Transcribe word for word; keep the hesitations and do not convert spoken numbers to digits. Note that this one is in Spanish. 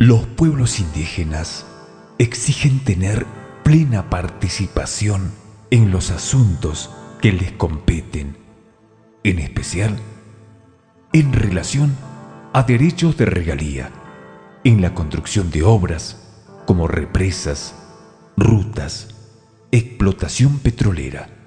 Los pueblos indígenas exigen tener plena participación en los asuntos que les competen, en especial en relación a derechos de regalía, en la construcción de obras como represas, rutas, explotación petrolera,